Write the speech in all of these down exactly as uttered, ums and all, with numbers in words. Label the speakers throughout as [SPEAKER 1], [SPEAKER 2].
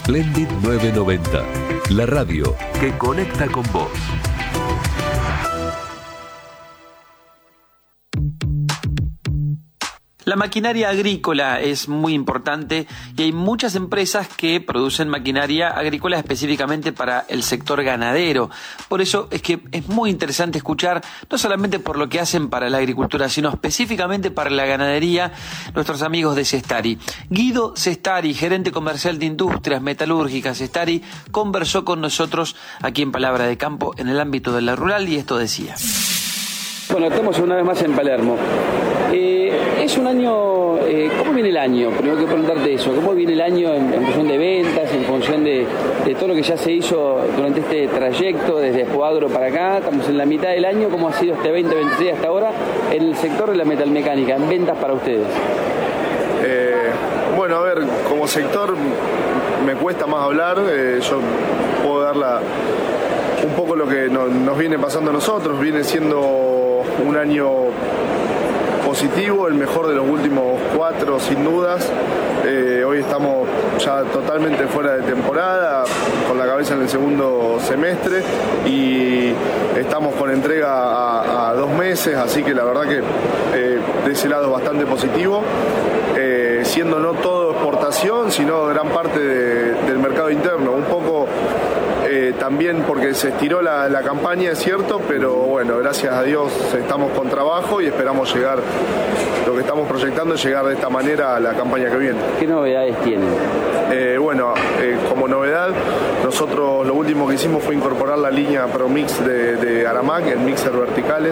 [SPEAKER 1] Splendid novecientos noventa, la radio que conecta con vos.
[SPEAKER 2] La maquinaria agrícola es muy importante y hay muchas empresas que producen maquinaria agrícola específicamente para el sector ganadero. Por eso es que es muy interesante escuchar, no solamente por lo que hacen para la agricultura, sino específicamente para la ganadería, nuestros amigos de Cestari. Guido Cestari, gerente comercial de Industrias Metalúrgicas Cestari, conversó con nosotros aquí en Palabra de Campo en el ámbito de la rural y esto decía.
[SPEAKER 3] Bueno, estamos una vez más en Palermo. Eh, es un año, eh, ¿cómo viene el año? Primero que preguntarte eso, ¿cómo viene el año en, en función de ventas, en función de, de todo lo que ya se hizo durante este trayecto desde Expoagro para acá? Estamos en la mitad del año, ¿cómo ha sido este veinte veintiséis hasta ahora en el sector de la metalmecánica, en ventas para ustedes?
[SPEAKER 4] Eh, bueno, a ver, como sector me cuesta más hablar, eh, yo puedo dar la, un poco lo que no, nos viene pasando a nosotros, viene siendo un año positivo, el mejor de los últimos cuatro sin dudas. Eh, hoy estamos ya totalmente fuera de temporada, con la cabeza en el segundo semestre y estamos con entrega a, a dos meses, así que la verdad que eh, de ese lado es bastante positivo, eh, siendo no todo exportación, sino gran parte de, del mercado interno, un poco eh, también porque se estiró la, la campaña, es cierto, pero bueno, gracias a Dios estamos con trabajo y esperamos llegar, lo que estamos proyectando es llegar de esta manera a la campaña que viene.
[SPEAKER 3] ¿Qué novedades tienen?
[SPEAKER 4] Eh, bueno, eh, como novedad, nosotros lo último que hicimos fue incorporar la línea ProMix de, de Aramac en mixer verticales.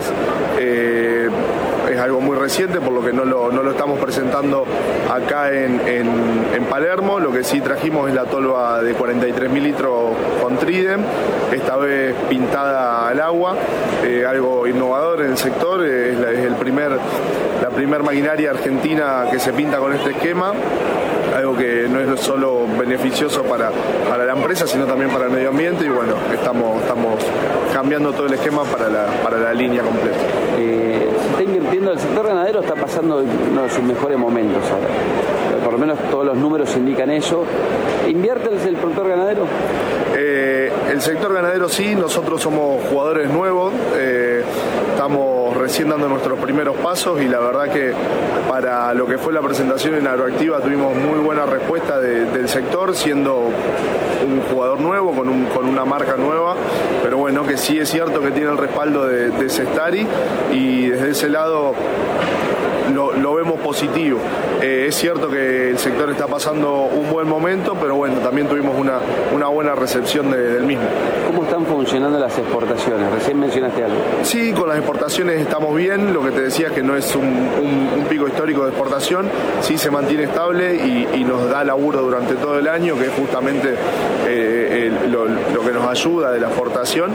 [SPEAKER 4] Eh, es algo muy reciente, por lo que no lo, no lo estamos presentando acá en, en, en Palermo. Lo que sí trajimos es la tolva de cuarenta y tres mil litros con Tridem, esta vez pintada al agua, eh, algo innovador en el sector, eh, es, la, es el primer, la primer maquinaria argentina que se pinta con este esquema, algo que no es solo beneficioso para, para la empresa, sino también para el medio ambiente y bueno, estamos, estamos cambiando todo el esquema para la, para la línea completa.
[SPEAKER 3] Eh, se está invirtiendo, el sector ganadero está pasando uno de sus mejores momentos ahora, por lo menos todos los números indican eso. ¿Invierte el, el productor ganadero?
[SPEAKER 4] Eh, el sector ganadero sí, nosotros somos jugadores nuevos, eh, estamos recién dando nuestros primeros pasos y la verdad que para lo que fue la presentación en Agroactiva tuvimos muy buena respuesta de, del sector, siendo un jugador nuevo, con, un, con una marca nueva, pero bueno, que sí es cierto que tiene el respaldo de, de Cestari y desde ese lado lo, lo vemos positivo. Eh, es cierto que el sector está pasando un buen momento, pero bueno, también tuvimos una, una buena recepción de, del mismo.
[SPEAKER 3] ¿Cómo están funcionando las exportaciones? Recién mencionaste algo.
[SPEAKER 4] Sí, con las exportaciones estamos bien, lo que te decía es que no es un, un, un pico histórico de exportación, sí se mantiene estable y, y nos da laburo durante todo el año, que es justamente eh, el, lo, lo que nos ayuda de la exportación.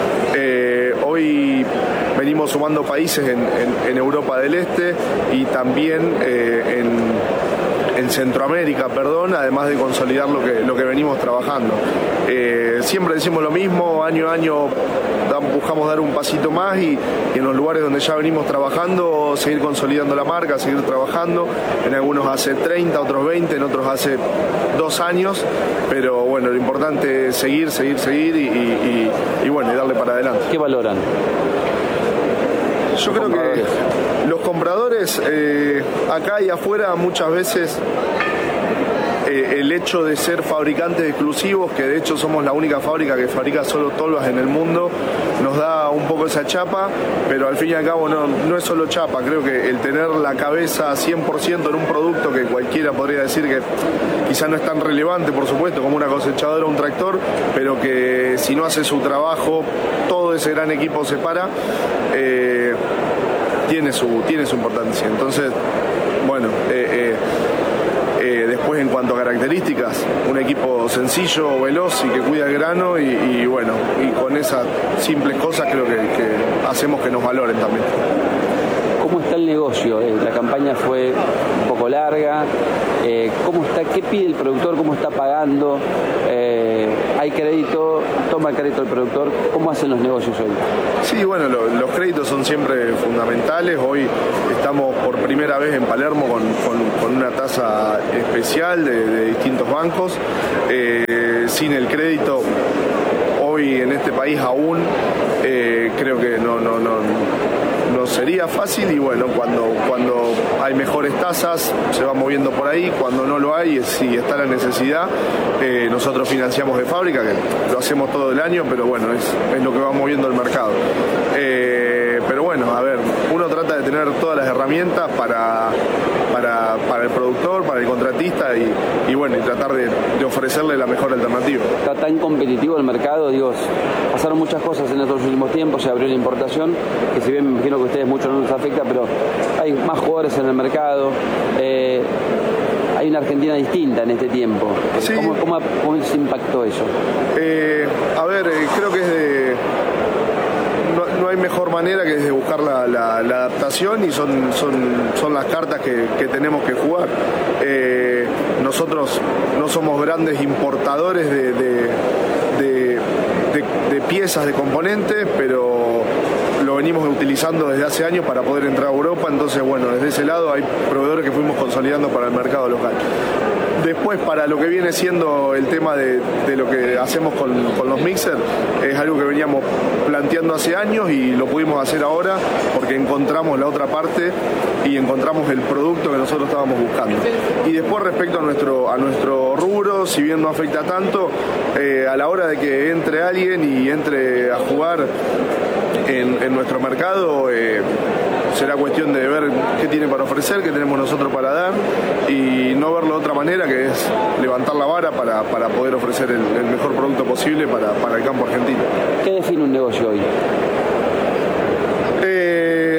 [SPEAKER 4] Eh, hoy venimos sumando países en, en, en Europa del Este y también eh, en, en Centroamérica, perdón, además de consolidar lo que, lo que venimos trabajando. Eh, siempre decimos lo mismo, año a año buscamos dar un pasito más y, y en los lugares donde ya venimos trabajando, seguir consolidando la marca, seguir trabajando. En algunos hace treinta, otros veinte, en otros hace dos años, pero bueno, lo importante es seguir, seguir, seguir y, y, y, y bueno, y darle para adelante.
[SPEAKER 3] ¿Qué valoran?
[SPEAKER 4] Yo creo que los compradores eh, acá y afuera muchas veces eh, el hecho de ser fabricantes exclusivos, que de hecho somos la única fábrica que fabrica solo tolvas en el mundo, nos da un poco esa chapa, pero al fin y al cabo no, no es solo chapa. Creo que el tener la cabeza cien por ciento en un producto que cualquiera podría decir que quizá no es tan relevante, por supuesto, como una cosechadora o un tractor, pero que si no hace su trabajo, todo ese gran equipo se para, eh, tiene su, tiene su importancia. Entonces, bueno, eh, eh, eh, después en cuanto a características, un equipo sencillo, veloz y que cuida el grano y, y bueno, y con esas simples cosas creo que, que hacemos que nos valoren también.
[SPEAKER 3] ¿Cómo está el negocio? La campaña fue un poco larga. Eh, ¿Cómo está? ¿Qué pide el productor? ¿Cómo está pagando? Eh, ¿Hay crédito? ¿Toma crédito el productor? ¿Cómo hacen los negocios hoy?
[SPEAKER 4] Sí, bueno, lo, los créditos son siempre fundamentales. Hoy estamos por primera vez en Palermo con, con, con una tasa especial de, de distintos bancos. Eh, sin el crédito, hoy en este país aún eh, creo que no, no, no, no sería fácil. Y bueno, cuando, cuando hay mejores tasas se va moviendo por ahí, cuando no lo hay, si está la necesidad, eh, nosotros financiamos de fábrica, que lo hacemos todo el año, pero bueno, es, es lo que va moviendo el mercado. Eh, pero bueno, a ver, uno trata de tener todas las herramientas para, para, para el productor, para el contratista y, y bueno, y tratar de, de ofrecerle la mejor alternativa.
[SPEAKER 3] Está tan competitivo el mercado, digo, pasaron muchas cosas en estos últimos tiempos, se abrió la importación, que si bien me imagino que a ustedes mucho no les afecta, pero hay más jugadores en el mercado, eh, hay una Argentina distinta en este tiempo.
[SPEAKER 4] Sí.
[SPEAKER 3] ¿Cómo, cómo, cómo se impactó eso?
[SPEAKER 4] Eh, a ver, eh, creo que es de... No, no hay mejor manera que desde buscar la, la, la adaptación y son, son, son las cartas que, que tenemos que jugar. Eh, nosotros no somos grandes importadores de, de, de, de, de piezas, de componentes, pero lo venimos utilizando desde hace años para poder entrar a Europa, entonces bueno, desde ese lado hay proveedores que fuimos consolidando para el mercado local. Después, para lo que viene siendo el tema de, de lo que hacemos con, con los mixers, es algo que veníamos planteando hace años y lo pudimos hacer ahora porque encontramos la otra parte y encontramos el producto que nosotros estábamos buscando. Y después, respecto a nuestro, a nuestro rubro, si bien no afecta tanto, eh, a la hora de que entre alguien y entre a jugar en, en nuestro mercado, eh, será cuestión de ver qué tiene para ofrecer, qué tenemos nosotros para dar y no verlo de otra manera, que es levantar la vara para, para poder ofrecer el, el mejor producto posible para, para el campo argentino.
[SPEAKER 3] ¿Qué define un negocio hoy?
[SPEAKER 4] Eh,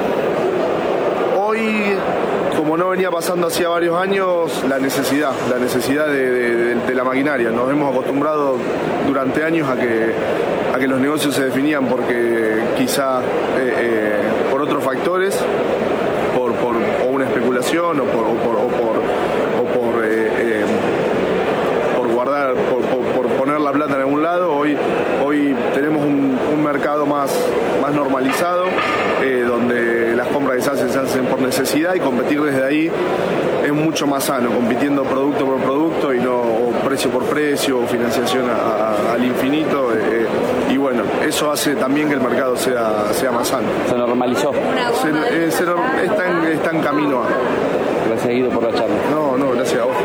[SPEAKER 4] hoy, como no venía pasando hacía varios años, la necesidad, la necesidad de, de, de la maquinaria. Nos hemos acostumbrado durante años a que, a que los negocios se definían porque quizá eh, eh, por otros factores, por, por o una especulación o por, o por, o por, o por, eh, eh, por guardar, por, por, por poner la plata en algún lado. Hoy, hoy tenemos un, un mercado más, más normalizado, eh, donde las compras que se hacen se hacen por necesidad y competir desde ahí es mucho más sano, compitiendo producto por producto y no o precio por precio o financiación a, a, al infinito. Eh, y bueno, eso hace también que el mercado sea, sea más sano.
[SPEAKER 3] Se normalizó.
[SPEAKER 4] Se, eh, se, está, en, está en camino a...
[SPEAKER 3] Gracias, Guido, por la charla.
[SPEAKER 4] No, no, gracias a vos.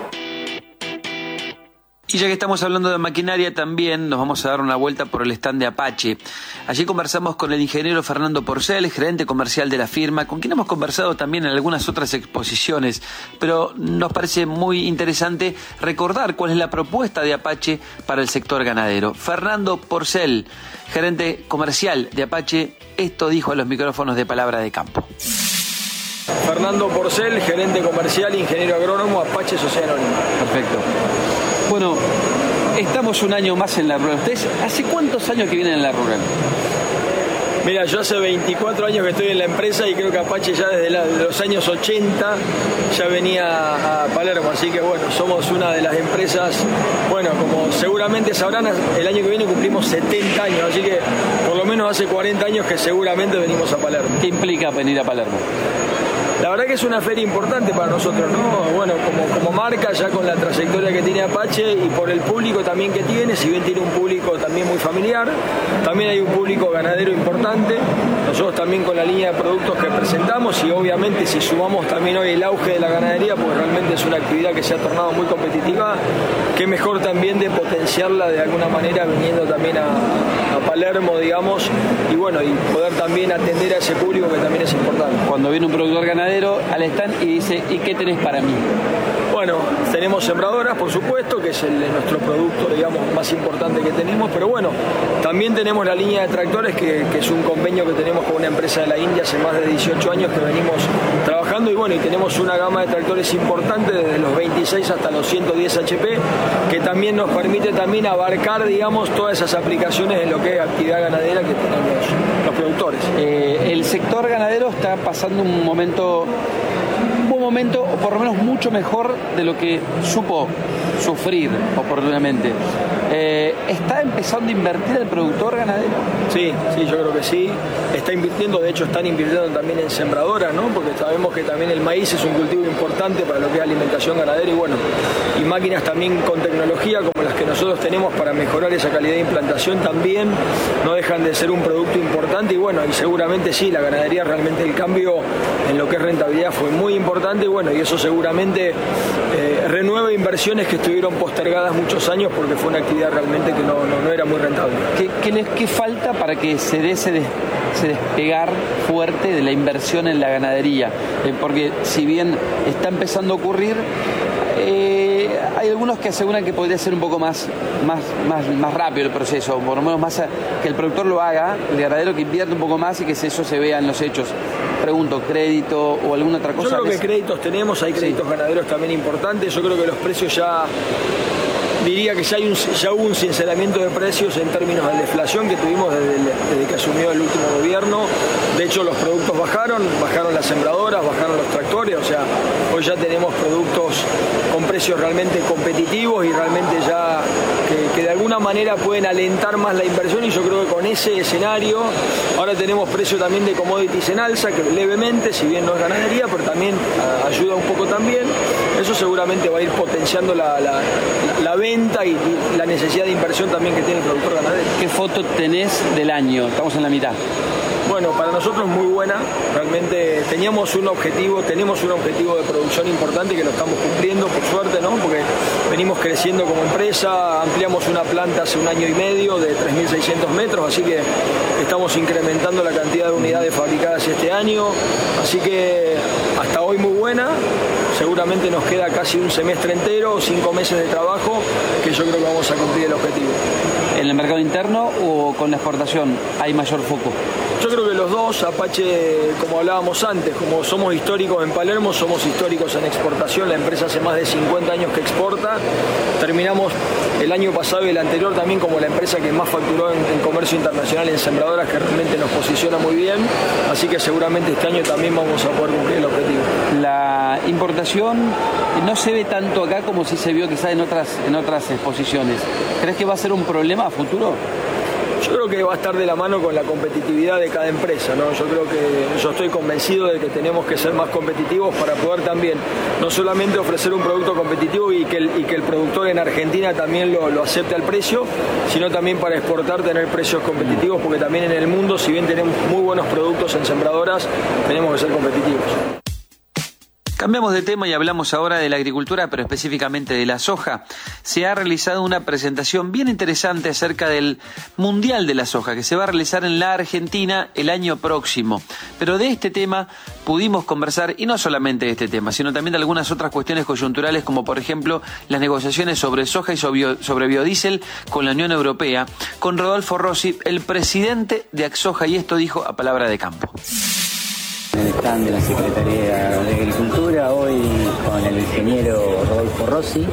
[SPEAKER 2] Y ya que estamos hablando de maquinaria, también nos vamos a dar una vuelta por el stand de Apache. Allí conversamos con el ingeniero Fernando Porcel, gerente comercial de la firma, con quien hemos conversado también en algunas otras exposiciones, pero nos parece muy interesante recordar cuál es la propuesta de Apache para el sector ganadero. Fernando Porcel, gerente comercial de Apache, esto dijo a los micrófonos de Palabra de Campo.
[SPEAKER 5] Fernando Porcel, gerente comercial, ingeniero agrónomo, Apache Sociedad Anónima.
[SPEAKER 3] Perfecto. Bueno, estamos un año más en la rural. ¿Ustedes hace cuántos años que vienen en la rural?
[SPEAKER 5] Mira, yo hace veinticuatro años que estoy en la empresa y creo que Apache ya desde la, de los años ochenta ya venía a Palermo, así que bueno, somos una de las empresas, bueno, como seguramente sabrán, el año que viene cumplimos setenta años, así que por lo menos hace cuarenta años que seguramente venimos a Palermo.
[SPEAKER 3] ¿Qué implica venir a Palermo?
[SPEAKER 5] La verdad que es una feria importante para nosotros, ¿no? Bueno, como, como marca, ya con la trayectoria que tiene Apache y por el público también que tiene, si bien tiene un público también muy familiar, también hay un público ganadero importante. Nosotros también con la línea de productos que presentamos y obviamente si sumamos también hoy el auge de la ganadería, porque realmente es una actividad que se ha tornado muy competitiva, qué mejor también de potenciarla de alguna manera viniendo también a, a Palermo, digamos, y bueno, y poder también atender a ese público que también es importante.
[SPEAKER 3] Cuando viene un productor ganadero al stand y dice, ¿y qué tenés para mí?
[SPEAKER 5] Bueno, tenemos sembradoras, por supuesto, que es el, nuestro producto, digamos, más importante que tenemos, pero bueno, también tenemos la línea de tractores, que, que es un convenio que tenemos con una empresa de la India hace más de dieciocho años que venimos trabajando, y bueno, y tenemos una gama de tractores importante, desde los veintiséis hasta los ciento diez H P, que también nos permite también abarcar, digamos, todas esas aplicaciones en lo que es actividad ganadera que tenemos los productores.
[SPEAKER 3] Eh, el sector ganadero está pasando un momento... un buen momento, o por lo menos mucho mejor de lo que supo sufrir oportunamente. Eh, ¿Está empezando a invertir el productor ganadero?
[SPEAKER 5] Sí, sí, yo creo que sí. Está invirtiendo, de hecho están invirtiendo también en sembradoras, ¿no? Porque sabemos que también el maíz es un cultivo importante para lo que es alimentación ganadera y bueno, y máquinas también con tecnología como las que nosotros tenemos para mejorar esa calidad de implantación también no dejan de ser un producto importante y bueno, y seguramente sí, la ganadería realmente el cambio en lo que es rentabilidad fue muy importante y bueno, y eso seguramente eh, renueva inversiones que estuvieron postergadas muchos años porque fue una actividad realmente que no, no, no era muy rentable.
[SPEAKER 3] ¿Qué, qué, qué falta para que se dé ese, des, ese despegar fuerte de la inversión en la ganadería? Eh, porque si bien está empezando a ocurrir, eh, hay algunos que aseguran que podría ser un poco más, más, más, más rápido el proceso, por lo menos más a, que el productor lo haga, el ganadero que invierta un poco más y que eso se vea en los hechos. Pregunto, ¿crédito o alguna otra cosa?
[SPEAKER 5] Yo creo que créditos tenemos, hay créditos sí. ganaderos también importantes, yo creo que los precios ya... Diría que ya, hay un, ya hubo un sinceramiento de precios en términos de deflación que tuvimos desde, desde que asumió el último gobierno. De hecho, los productos bajaron, bajaron las sembradoras, bajaron los tractores, o sea, hoy ya tenemos productos con precios realmente competitivos y realmente ya que, que de alguna manera pueden alentar más la inversión y yo creo que con ese escenario ahora tenemos precio también de commodities en alza, que levemente, si bien no es ganadería, pero también a, ayuda un poco también. Eso seguramente va a ir potenciando la, la, la venta y, y la necesidad de inversión también que tiene el productor ganadero.
[SPEAKER 3] ¿Qué foto tenés del año? Estamos en la mitad.
[SPEAKER 5] Bueno, para nosotros muy buena, realmente teníamos un objetivo, tenemos un objetivo de producción importante que lo estamos cumpliendo, por suerte, ¿no? Porque venimos creciendo como empresa, ampliamos una planta hace un año y medio de tres mil seiscientos metros, así que estamos incrementando la cantidad de unidades fabricadas este año, así que hasta hoy muy buena, seguramente nos queda casi un semestre entero, cinco meses de trabajo, que yo creo que vamos a cumplir el objetivo.
[SPEAKER 3] ¿En el mercado interno o con la exportación hay mayor foco?
[SPEAKER 5] Yo creo que los dos, Apache, como hablábamos antes, como somos históricos en Palermo, somos históricos en exportación, la empresa hace más de cincuenta años que exporta, terminamos el año pasado y el anterior también como la empresa que más facturó en, en comercio internacional en sembradoras, que realmente nos posiciona muy bien, así que seguramente este año también vamos a poder cumplir el objetivo.
[SPEAKER 3] La importación no se ve tanto acá como si se vio quizás en otras, en otras exposiciones. ¿Crees que va a ser un problema a futuro?
[SPEAKER 5] Yo creo que va a estar de la mano con la competitividad de cada empresa, ¿no? Yo creo que yo estoy convencido de que tenemos que ser más competitivos para poder también no solamente ofrecer un producto competitivo y que el, y que el productor en Argentina también lo, lo acepte al precio, sino también para exportar tener precios competitivos, porque también en el mundo, si bien tenemos muy buenos productos en sembradoras, tenemos que ser competitivos.
[SPEAKER 2] Cambiamos de tema y hablamos ahora de la agricultura, pero específicamente de la soja. Se ha realizado una presentación bien interesante acerca del Mundial de la Soja, que se va a realizar en la Argentina el año próximo. Pero de este tema pudimos conversar, y no solamente de este tema, sino también de algunas otras cuestiones coyunturales, como por ejemplo las negociaciones sobre soja y sobre biodiesel con la Unión Europea, con Rodolfo Rossi, el presidente de Axoja, y esto dijo a palabra de campo.
[SPEAKER 6] En el stand de la Secretaría de Agricultura, hoy con el ingeniero Rodolfo Rossi,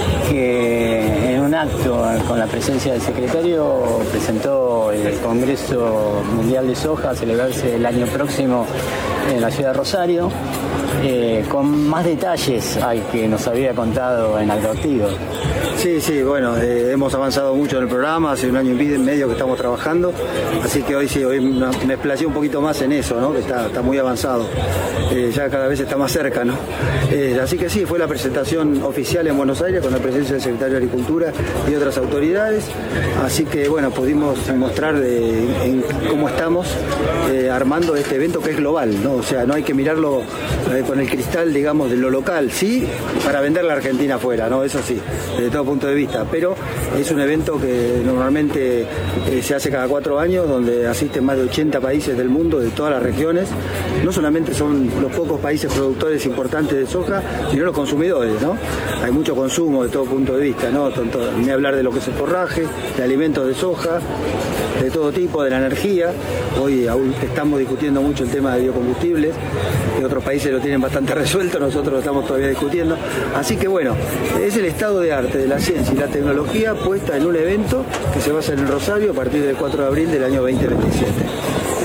[SPEAKER 6] que en un acto con la presencia del secretario presentó el Congreso Mundial de Soja a celebrarse el año próximo en la ciudad de Rosario, eh, con más detalles al que nos había contado en Agroactivo.
[SPEAKER 7] Sí, sí, bueno, eh, hemos avanzado mucho en el programa, hace un año y medio que estamos trabajando, así que hoy sí, hoy me explayé un poquito más en eso, ¿no? Que está, está muy avanzado, eh, ya cada vez está más cerca, ¿no? Eh, así que sí, fue la presentación oficial en Buenos Aires con la presencia del secretario de Agricultura y otras autoridades, así que bueno, pudimos mostrar de, en cómo estamos eh, armando este evento que es global, ¿no? O sea, no hay que mirarlo eh, con el cristal, digamos, de lo local, sí, para vender la Argentina afuera, ¿no? Eso sí, desde todo punto de vista, pero es un evento que normalmente eh, se hace cada cuatro años, donde asisten más de ochenta países del mundo, de todas las regiones. No solamente son los pocos países productores importantes de soja, sino los consumidores, ¿no? Hay mucho consumo de todo punto de vista, ¿no? Tanto, ni hablar de lo que es el forraje, de alimentos de soja, de todo tipo, de la energía. Hoy aún estamos discutiendo mucho el tema de biocombustibles, que otros países lo tienen bastante resuelto, nosotros lo estamos todavía discutiendo. Así que bueno, es el estado de arte de la ciencia y la tecnología puesta en un evento que se va a hacer en Rosario a partir del cuatro de abril del año veinte veintisiete.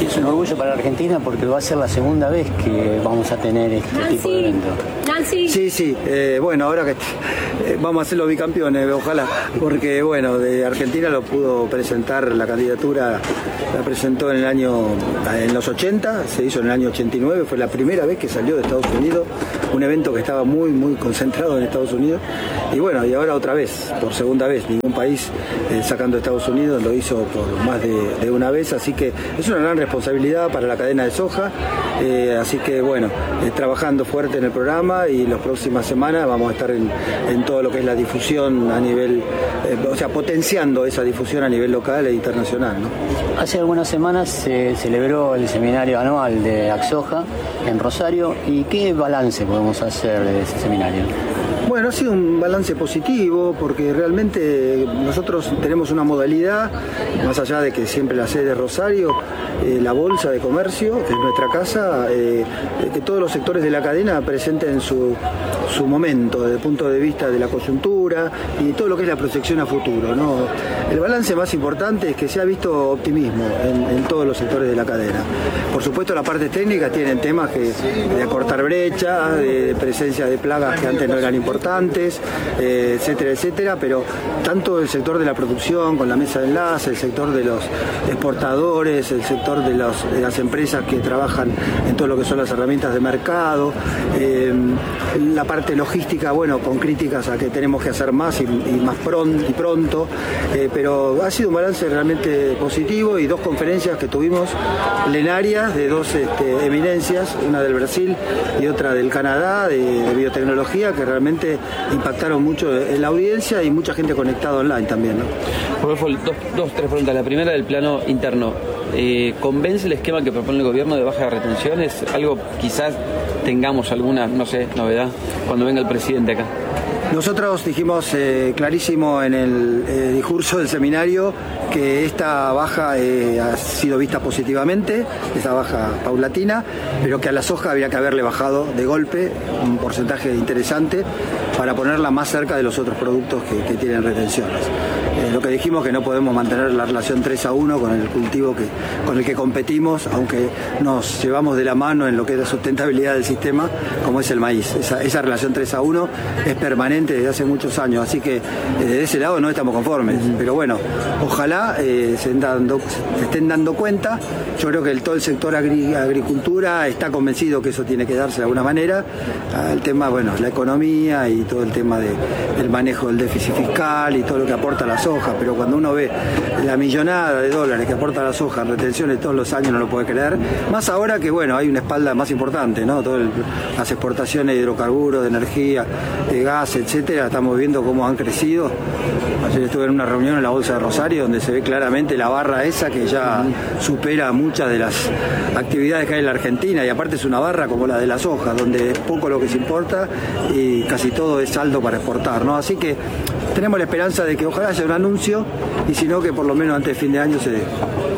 [SPEAKER 6] Es un orgullo para Argentina porque va a ser la segunda vez que vamos a tener este Nancy. tipo de evento.
[SPEAKER 7] Nancy. Sí, sí. Eh, bueno, ahora que eh, vamos a ser los bicampeones, ojalá, porque bueno, de Argentina lo pudo presentar la candidatura, la presentó en el año, en los ochenta, se hizo en el año ochenta y nueve, fue la primera vez que salió de Estados Unidos, un evento que estaba muy, muy concentrado en Estados Unidos, y bueno, y ahora otra vez, por segunda vez, ningún país eh, sacando Estados Unidos lo hizo por más de, de una vez, así que es una gran responsabilidad para la cadena de soja, eh, así que bueno, eh, trabajando fuerte en el programa y las próximas semanas vamos a estar en, en todo lo que es la difusión a nivel, eh, o sea, potenciando esa difusión a nivel local e internacional, ¿no?
[SPEAKER 6] Hace algunas semanas se celebró el seminario anual de Axoja en Rosario, ¿y qué balance podemos hacer de ese seminario?
[SPEAKER 7] Bueno, ha sido un balance positivo porque realmente nosotros tenemos una modalidad, más allá de que siempre la sede es Rosario, eh, la Bolsa de Comercio, que es nuestra casa, eh, que todos los sectores de la cadena presenten su, su momento desde el punto de vista de la coyuntura y todo lo que es la proyección a futuro, ¿no? El balance más importante es que se ha visto optimismo en, en todos los sectores de la cadena. Por supuesto, la parte técnica tienen temas que, de acortar brechas, de, de presencia de plagas que antes no eran importantes, eh, etcétera, etcétera, pero tanto el sector de la producción con la mesa de enlace, el sector de los exportadores, el sector de, los, de las empresas que trabajan en todo lo que son las herramientas de mercado, eh, la parte logística, bueno, con críticas a que tenemos que hacer más y, y más pronto, y pronto eh, pero ha sido un balance realmente positivo y dos conferencias que tuvimos plenarias de dos este, eminencias, una del Brasil y otra del Canadá, de, de biotecnología, que realmente impactaron mucho en la audiencia y mucha gente conectada online también, ¿no?
[SPEAKER 2] Rodolfo, dos, dos, tres preguntas. La primera del plano interno. Eh, ¿Convence el esquema que propone el gobierno de baja de retenciones? Algo quizás tengamos alguna, no sé, novedad cuando venga el presidente acá.
[SPEAKER 7] Nosotros dijimos eh, clarísimo en el eh, discurso del seminario que esta baja eh, ha sido vista positivamente, esta baja paulatina, pero que a la soja había que haberle bajado de golpe un porcentaje interesante para ponerla más cerca de los otros productos que, que tienen retenciones. Eh, lo que dijimos que no podemos mantener la relación tres a uno con el cultivo que, con el que competimos, aunque nos llevamos de la mano en lo que es la sustentabilidad del sistema, como es el maíz. Esa, esa relación tres a uno es permanente desde hace muchos años, así que eh, de ese lado no estamos conformes, pero bueno, ojalá eh, se, dando, se estén dando cuenta. Yo creo que el, todo el sector agri, agricultura está convencido que eso tiene que darse de alguna manera. El tema, bueno, la economía y todo el tema de, del manejo del déficit fiscal y todo lo que aporta la soja, pero cuando uno ve la millonada de dólares que aporta la soja en retenciones todos los años no lo puede creer, más ahora que bueno, hay una espalda más importante, ¿no? Todas las exportaciones de hidrocarburos, de energía, de gas, etcétera, estamos viendo cómo han crecido. Ayer estuve en una reunión en la Bolsa de Rosario donde se ve claramente la barra esa que ya supera muchas de las actividades que hay en la Argentina, y aparte es una barra como la de la soja, donde es poco lo que se importa y casi todo es saldo para exportar, ¿no? Así que tenemos la esperanza de que ojalá haya un anuncio y si no, que por lo menos antes de fin de año se dé.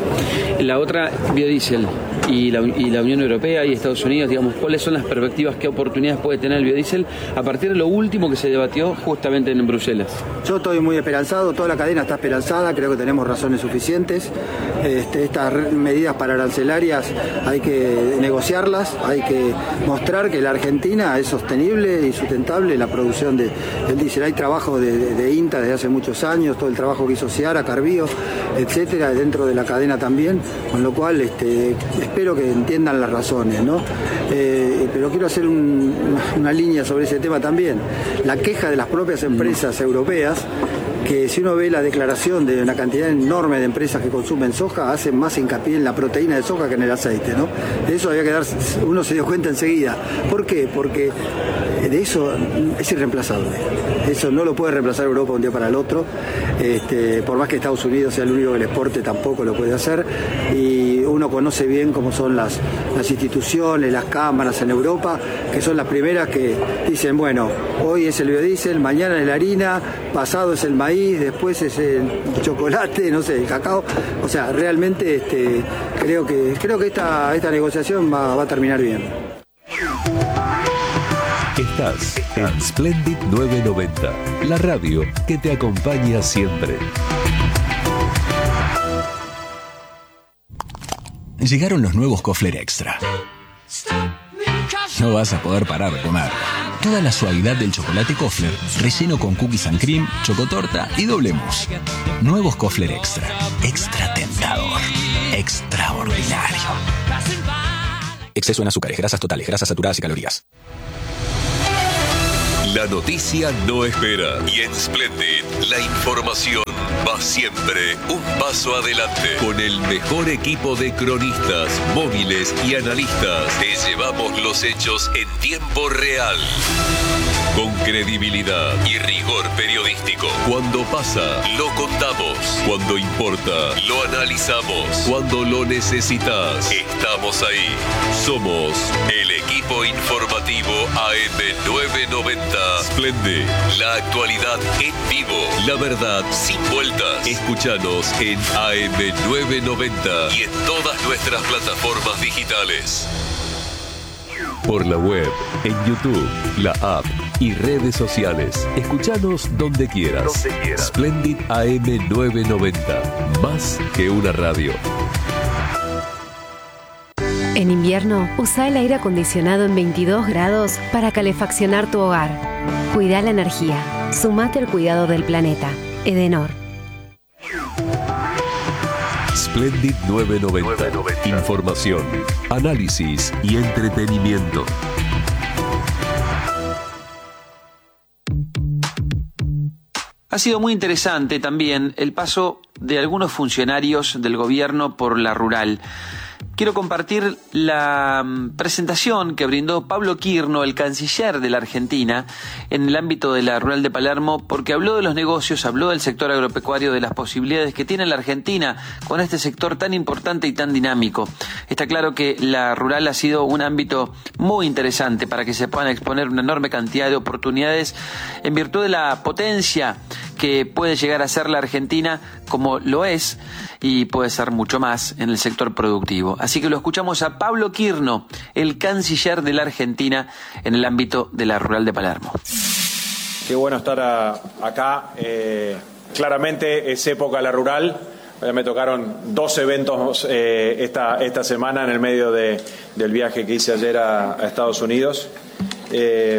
[SPEAKER 2] La otra, biodiesel y la, y la Unión Europea y Estados Unidos, digamos, ¿cuáles son las perspectivas, qué oportunidades puede tener el biodiesel a partir de lo último que se debatió justamente en Bruselas?
[SPEAKER 7] Yo estoy muy esperanzado, toda la cadena está esperanzada, creo que tenemos razones suficientes. Este, estas medidas pararancelarias hay que negociarlas, hay que mostrar que la Argentina es sostenible y sustentable la producción de, del diésel. Hay trabajo de, de, de INTA desde hace muchos años, todo el trabajo que hizo Seara, Carbío, etcétera, dentro de la cadena también, con lo cual este, espero que entiendan las razones, ¿no? Eh, pero quiero hacer un, una línea sobre ese tema también. La queja de las propias empresas europeas, que si uno ve la declaración de una cantidad enorme de empresas que consumen soja, hacen más hincapié en la proteína de soja que en el aceite, ¿no? De eso había que dar, uno se dio cuenta enseguida. ¿Por qué? Porque de eso es irreemplazable. Eso no lo puede reemplazar Europa un día para el otro. Este, por más que Estados Unidos sea el único que le exporte, tampoco lo puede hacer. Y uno conoce bien cómo son las, las instituciones, las cámaras en Europa, que son las primeras que dicen, bueno, hoy es el biodiesel, mañana es la harina, pasado es el maíz, después es el chocolate, no sé, el cacao. O sea, realmente este, creo que creo que esta, esta negociación va, va a terminar bien.
[SPEAKER 1] Estás en Splendid novecientos noventa, la radio que te acompaña siempre.
[SPEAKER 8] Llegaron los nuevos Kofler Extra. No vas a poder parar de comer. Toda la suavidad del chocolate Kofler, relleno con cookies and cream, chocotorta y doble mousse. Nuevos Kofler Extra. Extra tentador. Extraordinario. Exceso en azúcares, grasas totales, grasas saturadas y calorías.
[SPEAKER 1] La noticia no espera y en Splendid la información va siempre un paso adelante. Con el mejor equipo de cronistas, móviles y analistas, te llevamos los hechos en tiempo real. Con credibilidad y rigor periodístico. Cuando pasa, lo contamos. Cuando importa, lo analizamos. Cuando lo necesitas, estamos ahí. Somos el equipo informativo A M novecientos noventa. Splendid, la actualidad en vivo. La verdad sin vueltas. Escúchanos en A M novecientos noventa y en todas nuestras plataformas digitales. Por la web, en YouTube, la app y redes sociales. Escúchanos donde quieras. Donde quieras. Splendid A M novecientos noventa. Más que una radio.
[SPEAKER 9] En invierno, usa el aire acondicionado en veintidós grados para calefaccionar tu hogar. Cuida la energía. Sumate al cuidado del planeta. Edenor.
[SPEAKER 1] Splendid novecientos noventa. Información, análisis y entretenimiento.
[SPEAKER 2] Ha sido muy interesante también el paso de algunos funcionarios del gobierno por la rural. Quiero compartir la presentación que brindó Pablo Quirno, el canciller de la Argentina, en el ámbito de la rural de Palermo, porque habló de los negocios, habló del sector agropecuario, de las posibilidades que tiene la Argentina con este sector tan importante y tan dinámico. Está claro que la rural ha sido un ámbito muy interesante para que se puedan exponer una enorme cantidad de oportunidades en virtud de la potencia que puede llegar a ser la Argentina, como lo es, y puede ser mucho más en el sector productivo. Así que lo escuchamos a Pablo Quirno, el canciller de la Argentina en el ámbito de la rural de Palermo.
[SPEAKER 10] Qué bueno estar a, acá. Eh, claramente es época la rural. Ya me tocaron dos eventos eh, esta, esta semana en el medio de, del viaje que hice ayer a, a Estados Unidos. Eh,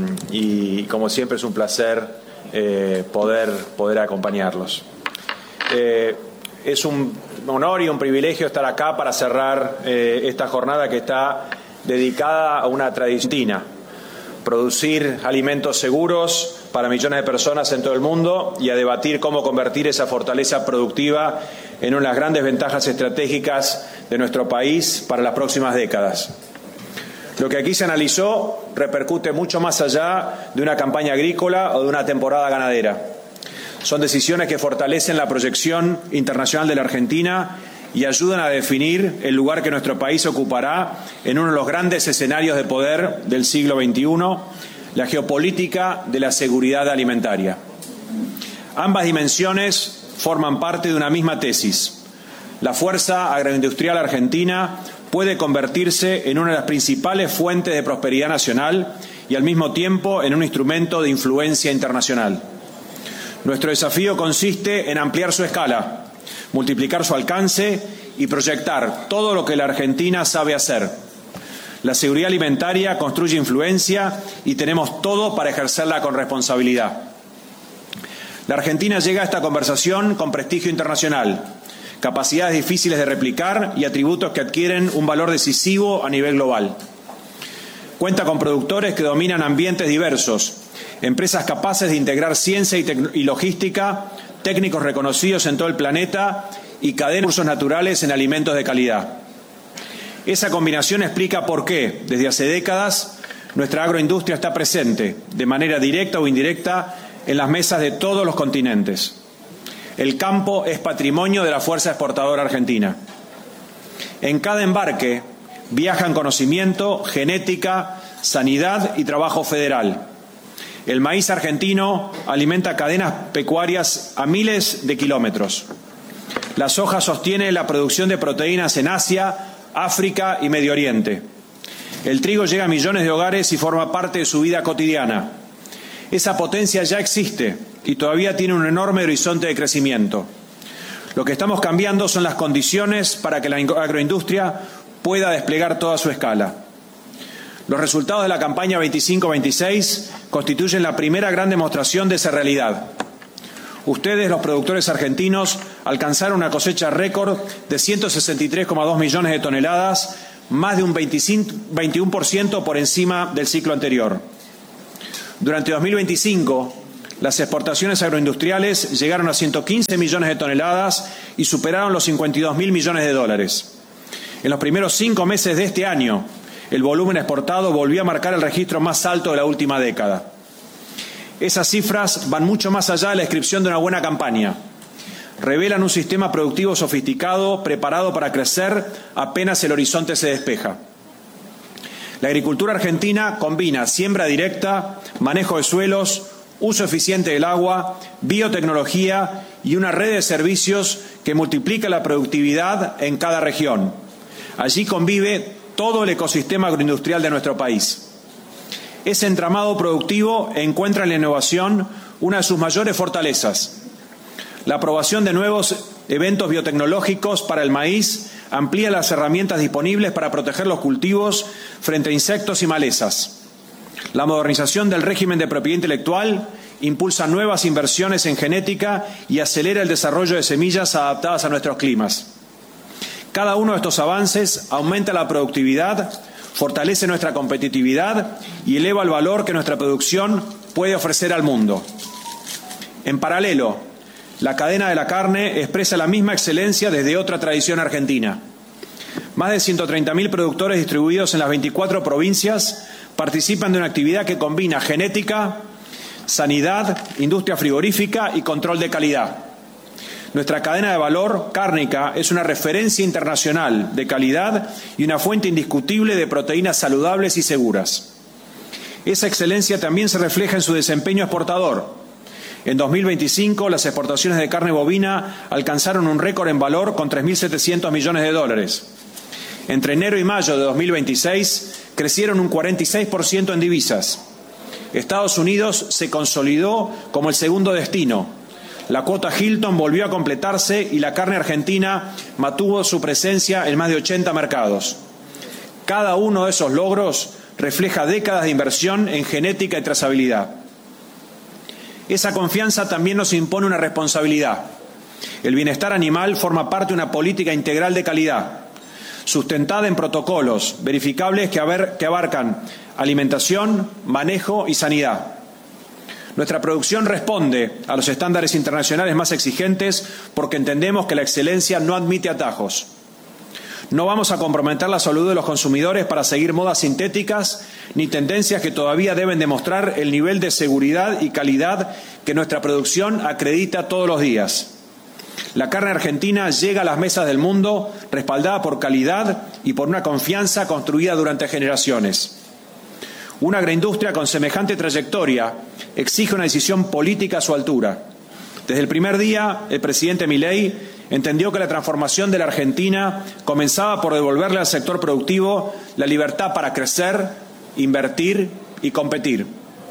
[SPEAKER 10] y como siempre es un placer eh, poder, poder acompañarlos. Eh, es un honor y un privilegio estar acá para cerrar eh, esta jornada que está dedicada a una tradición: producir alimentos seguros para millones de personas en todo el mundo y a debatir cómo convertir esa fortaleza productiva en una de las grandes ventajas estratégicas de nuestro país para las próximas décadas. Lo que aquí se analizó repercute mucho más allá de una campaña agrícola o de una temporada ganadera. Son decisiones que fortalecen la proyección internacional de la Argentina y ayudan a definir el lugar que nuestro país ocupará en uno de los grandes escenarios de poder del siglo veintiuno, la geopolítica de la seguridad alimentaria. Ambas dimensiones forman parte de una misma tesis. La fuerza agroindustrial argentina puede convertirse en una de las principales fuentes de prosperidad nacional y al mismo tiempo en un instrumento de influencia internacional. Nuestro desafío consiste en ampliar su escala, multiplicar su alcance y proyectar todo lo que la Argentina sabe hacer. La seguridad alimentaria construye influencia y tenemos todo para ejercerla con responsabilidad. La Argentina llega a esta conversación con prestigio internacional, capacidades difíciles de replicar y atributos que adquieren un valor decisivo a nivel global. Cuenta con productores que dominan ambientes diversos, empresas capaces de integrar ciencia y, y logística, técnicos reconocidos en todo el planeta y cadenas de recursos naturales en alimentos de calidad. Esa combinación explica por qué, desde hace décadas, nuestra agroindustria está presente, de manera directa o indirecta, en las mesas de todos los continentes. El campo es patrimonio de la fuerza exportadora argentina. En cada embarque viajan conocimiento, genética, sanidad y trabajo federal. El maíz argentino alimenta cadenas pecuarias a miles de kilómetros. La soja sostiene la producción de proteínas en Asia, África y Medio Oriente. El trigo llega a millones de hogares y forma parte de su vida cotidiana. Esa potencia ya existe y todavía tiene un enorme horizonte de crecimiento. Lo que estamos cambiando son las condiciones para que la agroindustria pueda desplegar toda su escala. Los resultados de la campaña veinticinco veintiséis constituyen la primera gran demostración de esa realidad. Ustedes, los productores argentinos, alcanzaron una cosecha récord de ciento sesenta y tres coma dos millones de toneladas, más de un veintiuno por ciento por encima del ciclo anterior. Durante dos mil veinticinco, las exportaciones agroindustriales llegaron a ciento quince millones de toneladas y superaron los cincuenta y dos mil millones de dólares. En los primeros cinco meses de este año, el volumen exportado volvió a marcar el registro más alto de la última década. Esas cifras van mucho más allá de la descripción de una buena campaña. Revelan un sistema productivo sofisticado, preparado para crecer apenas el horizonte se despeja. La agricultura argentina combina siembra directa, manejo de suelos, uso eficiente del agua, biotecnología y una red de servicios que multiplica la productividad en cada región. Allí convive todo el ecosistema agroindustrial de nuestro país. Ese entramado productivo encuentra en la innovación una de sus mayores fortalezas. La aprobación de nuevos eventos biotecnológicos para el maíz amplía las herramientas disponibles para proteger los cultivos frente a insectos y malezas. La modernización del régimen de propiedad intelectual impulsa nuevas inversiones en genética y acelera el desarrollo de semillas adaptadas a nuestros climas. Cada uno de estos avances aumenta la productividad, fortalece nuestra competitividad y eleva el valor que nuestra producción puede ofrecer al mundo. En paralelo, la cadena de la carne expresa la misma excelencia desde otra tradición argentina. Más de ciento treinta mil productores distribuidos en las veinticuatro provincias participan de una actividad que combina genética, sanidad, industria frigorífica y control de calidad. Nuestra cadena de valor cárnica es una referencia internacional de calidad y una fuente indiscutible de proteínas saludables y seguras. Esa excelencia también se refleja en su desempeño exportador. En dos mil veinticinco, las exportaciones de carne bovina alcanzaron un récord en valor con tres mil setecientos millones de dólares. Entre enero y mayo de dos mil veintiséis crecieron un cuarenta y seis por ciento en divisas. Estados Unidos se consolidó como el segundo destino. La cuota Hilton volvió a completarse y la carne argentina mantuvo su presencia en más de ochenta mercados. Cada uno de esos logros refleja décadas de inversión en genética y trazabilidad. Esa confianza también nos impone una responsabilidad. El bienestar animal forma parte de una política integral de calidad, sustentada en protocolos verificables que, haber, que abarcan alimentación, manejo y sanidad. Nuestra producción responde a los estándares internacionales más exigentes porque entendemos que la excelencia no admite atajos. No vamos a comprometer la salud de los consumidores para seguir modas sintéticas ni tendencias que todavía deben demostrar el nivel de seguridad y calidad que nuestra producción acredita todos los días. La carne argentina llega a las mesas del mundo respaldada por calidad y por una confianza construida durante generaciones. Una agroindustria con semejante trayectoria exige una decisión política a su altura. Desde el primer día, el presidente Milei entendió que la transformación de la Argentina comenzaba por devolverle al sector productivo la libertad para crecer, invertir y competir.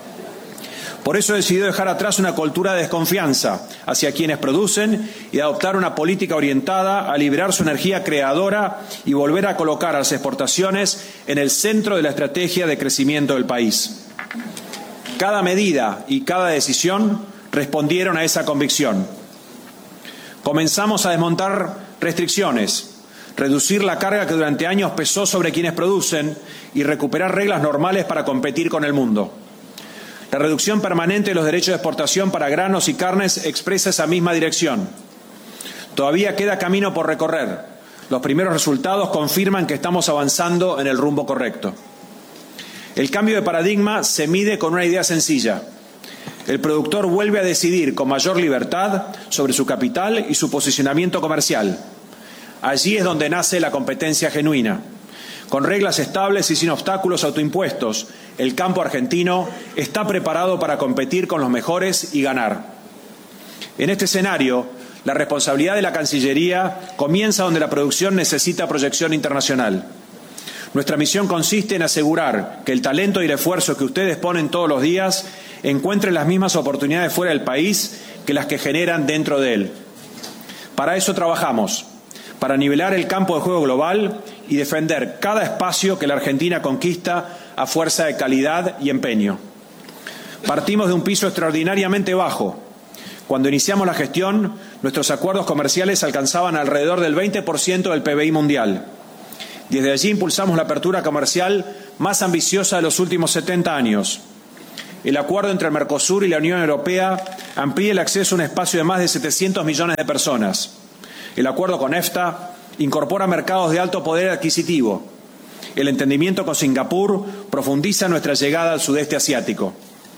[SPEAKER 10] Por eso decidió dejar atrás una cultura de desconfianza hacia quienes producen y adoptar una política orientada a liberar su energía creadora y volver a colocar a las exportaciones en el centro de la estrategia de crecimiento del país. Cada medida y cada decisión respondieron a esa convicción. Comenzamos a desmontar restricciones, reducir la carga que durante años pesó sobre quienes producen y recuperar reglas normales para competir con el mundo. La reducción permanente de los derechos de exportación para granos y carnes expresa esa misma dirección. Todavía queda camino por recorrer. Los primeros resultados confirman que estamos avanzando en el rumbo correcto. El cambio de paradigma se mide con una idea sencilla. El productor vuelve a decidir con mayor libertad sobre su capital y su posicionamiento comercial. Allí es donde nace la competencia genuina. Con reglas estables y sin obstáculos autoimpuestos, el campo argentino está preparado para competir con los mejores y ganar. En este escenario, la responsabilidad de la Cancillería comienza donde la producción necesita proyección internacional. Nuestra misión consiste en asegurar que el talento y el esfuerzo que ustedes ponen todos los días encuentren las mismas oportunidades fuera del país que las que generan dentro de él. Para eso trabajamos, para nivelar el campo de juego global y defender cada espacio que la Argentina conquista a fuerza de calidad y empeño. Partimos de un piso extraordinariamente bajo. Cuando iniciamos la gestión, nuestros acuerdos comerciales alcanzaban alrededor del veinte por ciento del P B I mundial. Desde allí impulsamos la apertura comercial más ambiciosa de los últimos setenta años. El acuerdo entre el Mercosur y la Unión Europea amplía el acceso a un espacio de más de setecientos millones de personas. El acuerdo con EFTA incorpora mercados de alto poder adquisitivo. El entendimiento con Singapur profundiza nuestra llegada al sudeste asiático.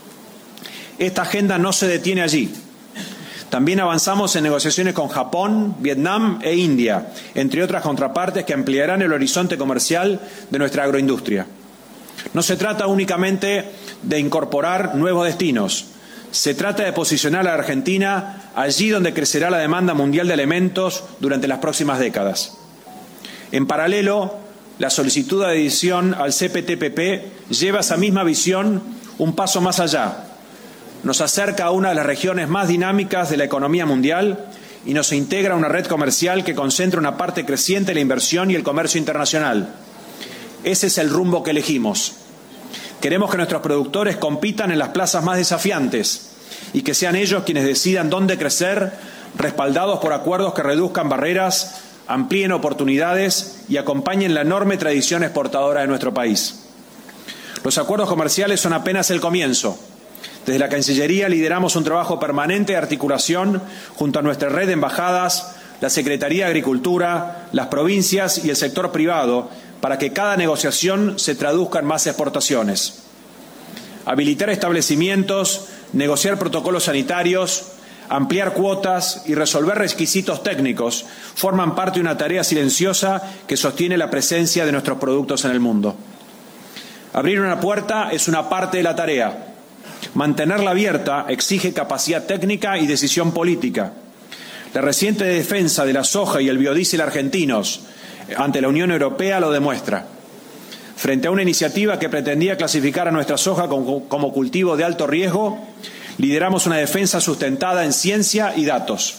[SPEAKER 10] Esta agenda no se detiene allí. También avanzamos en negociaciones con Japón, Vietnam e India, entre otras contrapartes que ampliarán el horizonte comercial de nuestra agroindustria. No se trata únicamente de incorporar nuevos destinos. Se trata de posicionar a la Argentina allí donde crecerá la demanda mundial de alimentos durante las próximas décadas. En paralelo, la solicitud de adhesión al C P T P P lleva esa misma visión un paso más allá. Nos acerca a una de las regiones más dinámicas de la economía mundial y nos integra a una red comercial que concentra una parte creciente de la inversión y el comercio internacional. Ese es el rumbo que elegimos. Queremos que nuestros productores compitan en las plazas más desafiantes y que sean ellos quienes decidan dónde crecer, respaldados por acuerdos que reduzcan barreras, amplíen oportunidades y acompañen la enorme tradición exportadora de nuestro país. Los acuerdos comerciales son apenas el comienzo. Desde la Cancillería lideramos un trabajo permanente de articulación junto a nuestra red de embajadas, la Secretaría de Agricultura, las provincias y el sector privado para que cada negociación se traduzca en más exportaciones. Habilitar establecimientos, negociar protocolos sanitarios, ampliar cuotas y resolver requisitos técnicos forman parte de una tarea silenciosa que sostiene la presencia de nuestros productos en el mundo. Abrir una puerta es una parte de la tarea. Mantenerla abierta exige capacidad técnica y decisión política. La reciente defensa de la soja y el biodiesel argentinos ante la Unión Europea lo demuestra. Frente a una iniciativa que pretendía clasificar a nuestra soja como, como cultivo de alto riesgo, lideramos una defensa sustentada en ciencia y datos.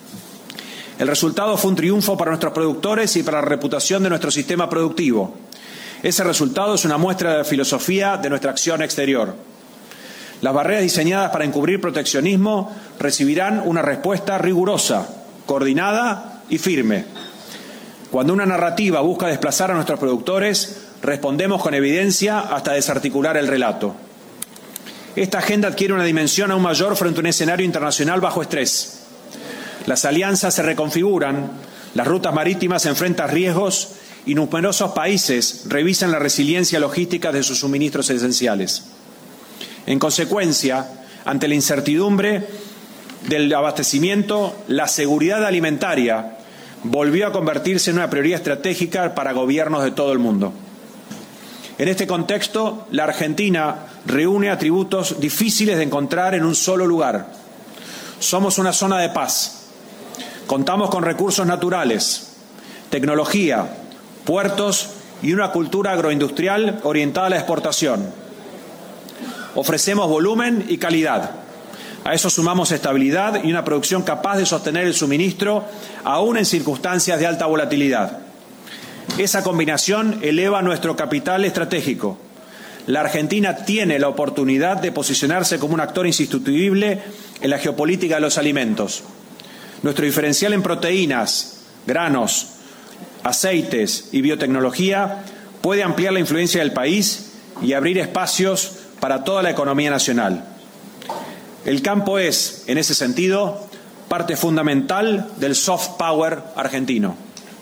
[SPEAKER 10] El resultado fue un triunfo para nuestros productores y para la reputación de nuestro sistema productivo. Ese resultado es una muestra de la filosofía de nuestra acción exterior. Las barreras diseñadas para encubrir proteccionismo recibirán una respuesta rigurosa, coordinada y firme. Cuando una narrativa busca desplazar a nuestros productores, respondemos con evidencia hasta desarticular el relato. Esta agenda adquiere una dimensión aún mayor frente a un escenario internacional bajo estrés. Las alianzas se reconfiguran, las rutas marítimas enfrentan riesgos y numerosos países revisan la resiliencia logística de sus suministros esenciales. En consecuencia, ante la incertidumbre del abastecimiento, la seguridad alimentaria volvió a convertirse en una prioridad estratégica para gobiernos de todo el mundo. En este contexto, la Argentina reúne atributos difíciles de encontrar en un solo lugar. Somos una zona de paz. Contamos con recursos naturales, tecnología, puertos y una cultura agroindustrial orientada a la exportación. Ofrecemos volumen y calidad. A eso sumamos estabilidad y una producción capaz de sostener el suministro aún en circunstancias de alta volatilidad. Esa combinación eleva nuestro capital estratégico. La Argentina tiene la oportunidad de posicionarse como un actor insustituible en la geopolítica de los alimentos. Nuestro diferencial en proteínas, granos, aceites y biotecnología puede ampliar la influencia del país y abrir espacios para toda la economía nacional. El campo es, en ese sentido, parte fundamental del soft power argentino.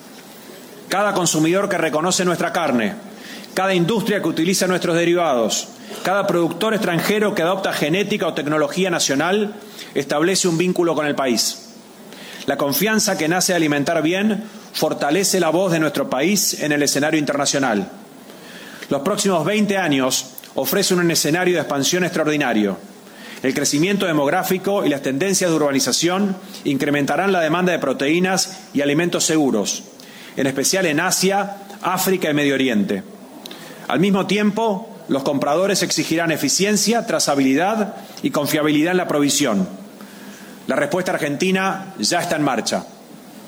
[SPEAKER 10] Cada consumidor que reconoce nuestra carne, cada industria que utiliza nuestros derivados, cada productor extranjero que adopta genética o tecnología nacional, establece un vínculo con el país. La confianza que nace de alimentar bien fortalece la voz de nuestro país en el escenario internacional. Los próximos veinte años ofrecen un escenario de expansión extraordinario. El crecimiento demográfico y las tendencias de urbanización incrementarán la demanda de proteínas y alimentos seguros, en especial en Asia, África y Medio Oriente. Al mismo tiempo, los compradores exigirán eficiencia, trazabilidad y confiabilidad en la provisión. La respuesta argentina ya está en marcha.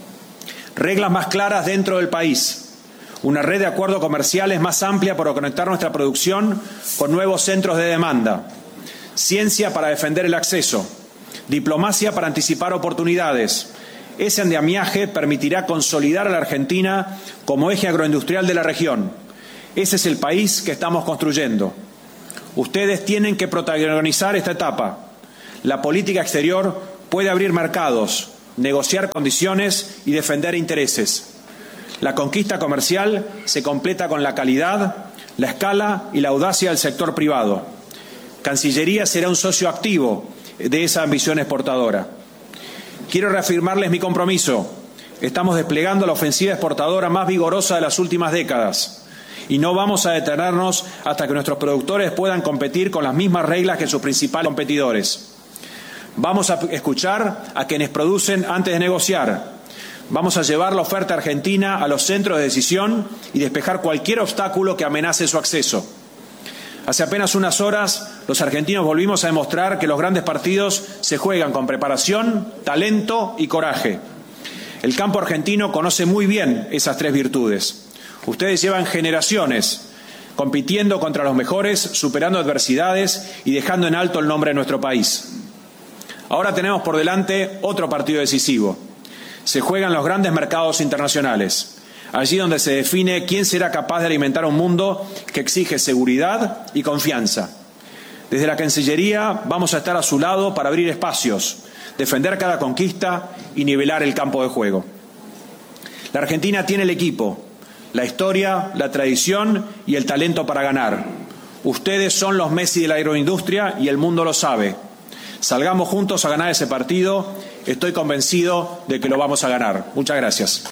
[SPEAKER 10] reglas más claras dentro del país, una red de acuerdos comerciales más amplia para conectar nuestra producción con nuevos centros de demanda, ciencia para defender el acceso, diplomacia para anticipar oportunidades. Ese andamiaje permitirá consolidar a la Argentina como eje agroindustrial de la región. Ese es el país que estamos construyendo. Ustedes tienen que protagonizar esta etapa. La política exterior puede abrir mercados, negociar condiciones y defender intereses. La conquista comercial se completa con la calidad, la escala y la audacia del sector privado. Cancillería será un socio activo de esa ambición exportadora. Quiero reafirmarles mi compromiso. Estamos desplegando la ofensiva exportadora más vigorosa de las últimas décadas y no vamos a detenernos hasta que nuestros productores puedan competir con las mismas reglas que sus principales competidores. Vamos a escuchar a quienes producen antes de negociar. Vamos a llevar la oferta argentina a los centros de decisión y despejar cualquier obstáculo que amenace su acceso. Hace apenas unas horas, los argentinos volvimos a demostrar que los grandes partidos se juegan con preparación, talento y coraje. El campo argentino conoce muy bien esas tres virtudes. Ustedes llevan generaciones compitiendo contra los mejores, superando adversidades y dejando en alto el nombre de nuestro país. Ahora tenemos por delante otro partido decisivo. Se juegan los grandes mercados internacionales. Allí donde se define quién será capaz de alimentar un mundo que exige seguridad y confianza. Desde la Cancillería vamos a estar a su lado para abrir espacios, defender cada conquista y nivelar el campo de juego. La Argentina tiene el equipo, la historia, la tradición y el talento para ganar. Ustedes son los Messi de la agroindustria y el mundo lo sabe. Salgamos juntos a ganar ese partido. Estoy convencido de que lo vamos a ganar. Muchas gracias.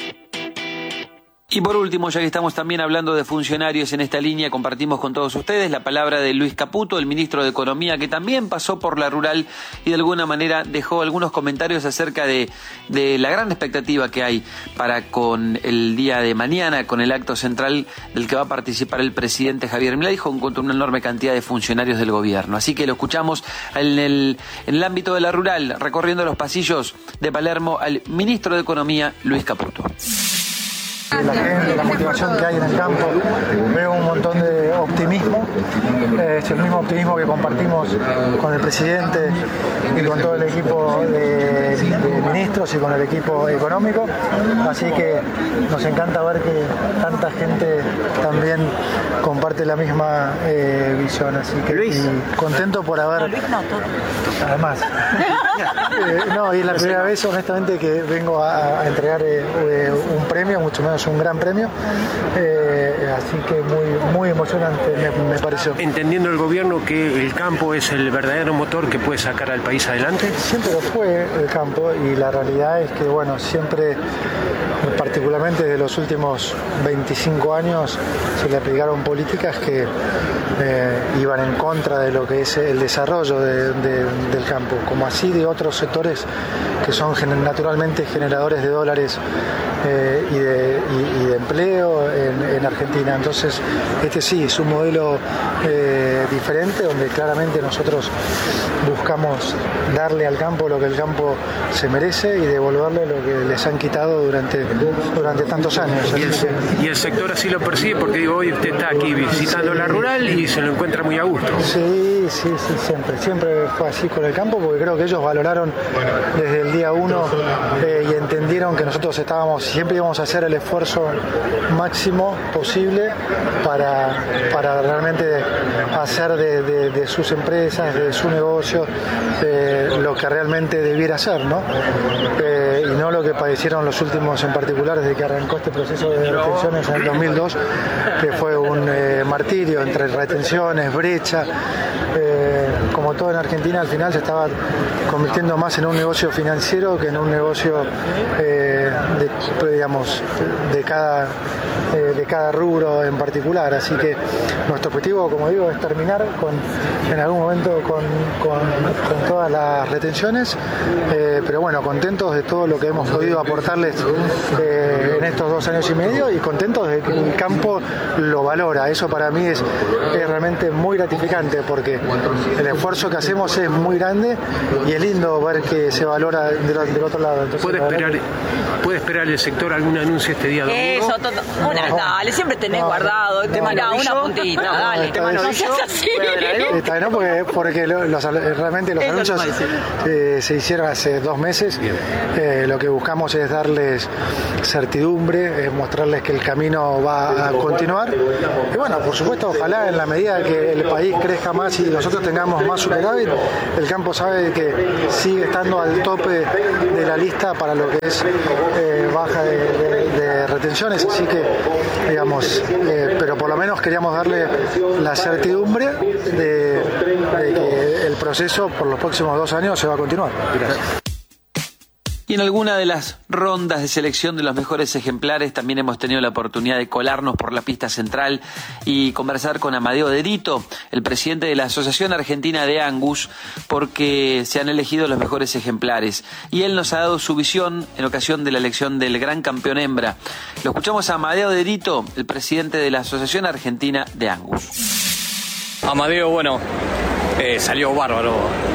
[SPEAKER 2] Y por último, ya que estamos también hablando de funcionarios en esta línea, compartimos con todos ustedes la palabra de Luis Caputo, el ministro de Economía, que también pasó por la rural y de alguna manera dejó algunos comentarios acerca de, de la gran expectativa que hay para con el día de mañana, con el acto central del que va a participar el presidente Javier Milei, junto a una enorme cantidad de funcionarios del gobierno. Así que lo escuchamos en el, en el ámbito de la rural, recorriendo los pasillos de Palermo, al ministro de Economía, Luis Caputo.
[SPEAKER 11] La gente, la motivación que hay en el campo, veo un montón de optimismo, es el mismo optimismo que compartimos con el presidente y con todo el equipo de, de ministros y con el equipo económico, así que nos encanta ver que tanta gente también comparte la misma eh, visión, así que Luis. contento por haber, además, eh, no, y es la primera vez honestamente que vengo a, a entregar eh, un premio, mucho menos un gran premio, eh, así que muy, muy emocionante me, me pareció.
[SPEAKER 12] Entendiendo el gobierno que el campo es el verdadero motor que puede sacar al país adelante.
[SPEAKER 11] Siempre lo fue el campo y la realidad es que bueno, siempre, particularmente desde los últimos veinticinco años, se le aplicaron políticas que eh, iban en contra de lo que es el desarrollo de, de, del campo, como así de otros sectores que son naturalmente generadores de dólares eh, y, de, y, y de empleo en, en Argentina. Entonces, este sí es un modelo eh, diferente, donde claramente nosotros buscamos darle al campo lo que el campo se merece y devolverle lo que les han quitado durante, durante tantos años.
[SPEAKER 12] Y el, y el sector así lo percibe, porque digo, hoy usted está aquí visitando sí. la rural y se lo encuentra muy a gusto.
[SPEAKER 11] Sí, sí, sí, siempre. Siempre fue así con el campo, porque creo que ellos valoraron desde el día uno eh, y entendieron que nosotros estábamos, siempre íbamos a hacer el esfuerzo máximo posible para, para realmente hacer de, de, de sus empresas, de su negocio, eh, lo que realmente debiera ser, ¿no? Eh, y no lo que padecieron los últimos, en particular desde que arrancó este proceso de retenciones en el dos mil dos, que fue un eh, martirio entre retenciones, brecha. Eh, como todo en Argentina, al final se estaba convirtiendo más en un negocio financiero que en un negocio eh, de, digamos, de cada, eh, de cada rubro en particular. Así que nuestro objetivo, como digo, es terminar con, en algún momento con, con, con todas las retenciones, eh, pero bueno, contentos de todo lo que hemos podido aportarles eh, en estos dos años y medio y contentos de que el campo lo valora. Eso para mí es, es realmente muy gratificante, porque el esfuerzo esfuerzo que hacemos es muy grande y es lindo ver que se valora del, del otro lado. Entonces,
[SPEAKER 12] ¿Puede esperar, que... ¿Puede esperar el sector algún anuncio este día domingo?
[SPEAKER 13] Eso, todo, una, no, dale, siempre tenés no, guardado, no, te manda no, una puntita, no, dale, te mando no seas así.
[SPEAKER 11] Está bien, ¿no? Porque, porque los, realmente los Eso anuncios eh, se hicieron hace dos meses. Eh, lo que buscamos es darles certidumbre, es mostrarles que el camino va a continuar. Y bueno, por supuesto, ojalá en la medida que el país crezca más y nosotros tengamos más superávit, el campo sabe que sigue estando al tope de la lista para lo que es eh, baja de, de, de retenciones, así que digamos, eh, pero por lo menos queríamos darle la certidumbre de, de que el proceso por los próximos dos años se va a continuar. Gracias.
[SPEAKER 2] Y en alguna de las rondas de selección de los mejores ejemplares también hemos tenido la oportunidad de colarnos por la pista central y conversar con Amadeo Derito, el presidente de la Asociación Argentina de Angus, porque se han elegido los mejores ejemplares. Y él nos ha dado su visión en ocasión de la elección del gran campeón hembra. Lo escuchamos a Amadeo Derito, el presidente de la Asociación Argentina de Angus.
[SPEAKER 14] Amadeo, bueno, eh, salió bárbaro.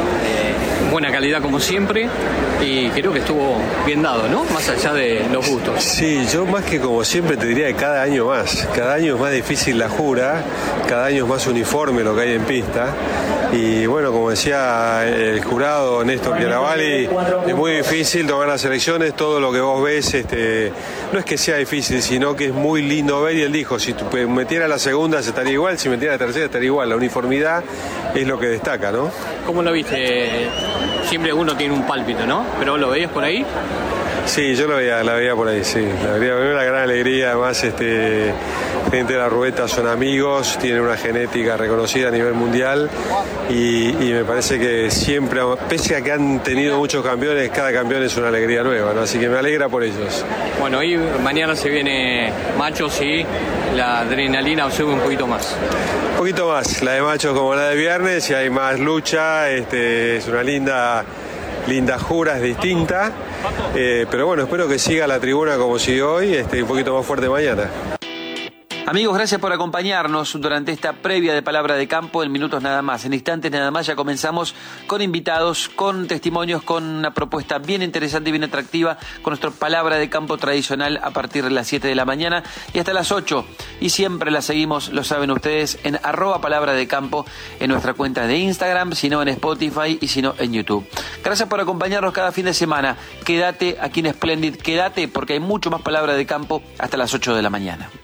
[SPEAKER 14] Buena calidad como siempre y creo que estuvo bien dado, ¿no? Más allá de los gustos.
[SPEAKER 15] Sí, yo más que como siempre te diría que cada año más. Cada año es más difícil la jura, cada año es más uniforme lo que hay en pista. Y bueno, como decía el jurado Néstor Chiaravalli, es muy difícil tomar las elecciones, todo lo que vos ves, este, no es que sea difícil, sino que es muy lindo ver, y él dijo, si metiera la segunda se estaría igual, si metiera la tercera estaría igual, la uniformidad es lo que destaca, ¿no?
[SPEAKER 14] ¿Cómo lo viste? Siempre uno tiene un pálpito, ¿no? ¿Pero lo veías por ahí?
[SPEAKER 15] Sí, yo lo veía, la veía por ahí, sí. La veía, una gran alegría, además, este, gente de la ruleta son amigos, tienen una genética reconocida a nivel mundial y, y me parece que siempre, pese a que han tenido muchos campeones, cada campeón es una alegría nueva, ¿no? Así que me alegra por ellos.
[SPEAKER 14] Bueno, y mañana se viene machos y la adrenalina sube un poquito más.
[SPEAKER 15] Un poquito más, la de machos como la de viernes, y hay más lucha, este, es una linda... linda jura, es distinta, eh, pero bueno, espero que siga la tribuna como sigue hoy, este, un poquito más fuerte mañana.
[SPEAKER 2] Amigos, gracias por acompañarnos durante esta previa de Palabra de Campo. En minutos nada más, en instantes nada más, ya comenzamos con invitados, con testimonios, con una propuesta bien interesante y bien atractiva, con nuestra Palabra de Campo tradicional a partir de las siete de la mañana y hasta las ocho. Y siempre la seguimos, lo saben ustedes, en arroba Palabra de Campo, en nuestra cuenta de Instagram, si no en Spotify y si no en YouTube. Gracias por acompañarnos cada fin de semana. Quédate aquí en Splendid, quédate porque hay mucho más Palabra de Campo hasta las ocho de la mañana.